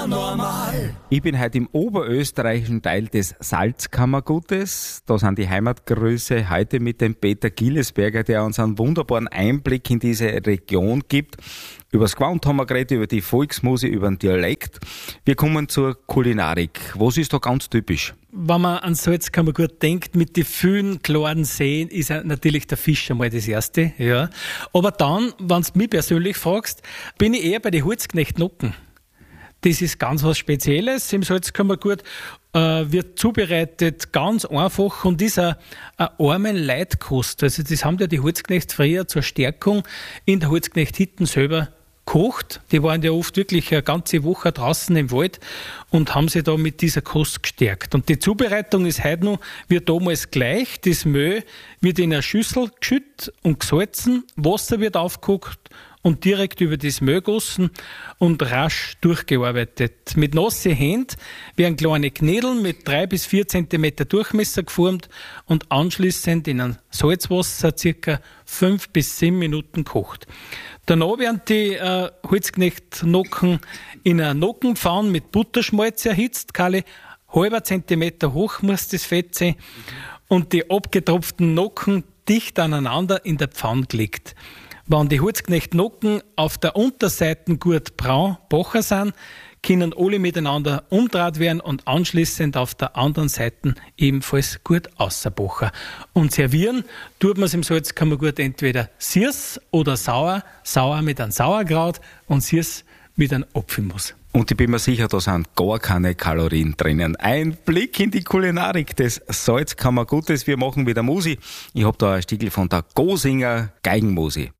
normal. Ich bin heute im oberösterreichischen Teil des Salzkammergutes. Da sind die Heimatgrüße heute mit dem Peter Gillesberger, der uns einen wunderbaren Einblick in diese Region gibt. Über das Gewand haben wir geredet, über die Volksmusik, über den Dialekt. Wir kommen zur Kulinarik. Was ist da ganz typisch? Wenn man an Salzkammergut denkt, mit den vielen klaren Seen, ist ja natürlich der Fisch einmal das Erste. Ja. Aber dann, wenn du mich persönlich fragst, bin ich eher bei den Holzknecht-Nocken. Das ist ganz was Spezielles im Salzkammergut, wird zubereitet ganz einfach und ist eine arme Leitkost. Also das haben ja die Holzknechts früher zur Stärkung in der Holzknecht-Hütten selber gekocht. Die waren ja oft wirklich eine ganze Woche draußen im Wald und haben sich da mit dieser Kost gestärkt. Und die Zubereitung ist heute noch wie damals gleich. Das Mehl wird in eine Schüssel geschüttet und gesalzen, Wasser wird aufgekocht und direkt über das Mehl gegossen und rasch durchgearbeitet. Mit nassen Händen werden kleine Knädel mit 3 bis 4 Zentimeter Durchmesser geformt und anschließend in ein Salzwasser ca. 5 bis 7 Minuten gekocht. Danach werden die Holzknecht-Nocken in einer Nockenpfanne mit Butterschmalz erhitzt. Keine halber Zentimeter hoch muss das Fett sein. Und die abgetropften Nocken dicht aneinander in der Pfanne gelegt. Wenn die Holzknecht-Nocken auf der Unterseite gut braun bacher sind, können alle miteinander umdreht werden und anschließend auf der anderen Seite ebenfalls gut ausbachen. Und servieren tut man es im Salzkammergut entweder süß oder sauer. Sauer mit einem Sauerkraut und süß mit einem Apfelmus. Und ich bin mir sicher, da sind gar keine Kalorien drinnen. Ein Blick in die Kulinarik des Salzkammergutes. Wir machen wieder Musik. Ich habe da ein Stückel von der Gosinger Geigenmusik.